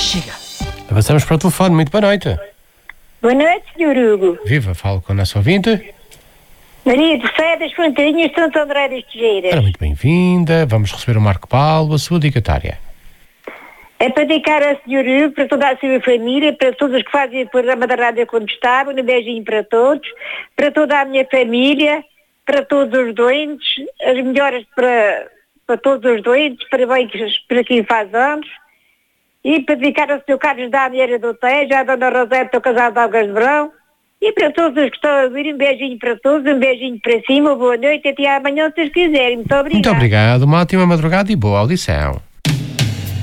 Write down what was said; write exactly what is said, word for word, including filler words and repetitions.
Chega. Avançamos para o telefone. Muito boa noite. Boa noite, senhor Hugo. Viva, falo com a nossa ouvinte. Maria de Fé das Fronteirinhas de Santo André das Tejeiras. Ora, muito bem-vinda. Vamos receber o Marco Paulo, a sua dicatória. É para dedicar ao senhor Hugo, para toda a sua família, para todos os que fazem o programa da rádio quando estavam, um beijinho para todos, para toda a minha família, para todos os doentes, as melhoras para, para todos os doentes, parabéns para quem faz anos, e para dedicar ao senhor Carlos da Amieira do Tejo, à dona Rosete do Casal de Algas de Verão, e para todos os que estão a ouvir, um beijinho para todos, um beijinho para cima, boa noite, até amanhã se vocês quiserem. Muito obrigada. Muito obrigado, uma ótima madrugada e boa audição.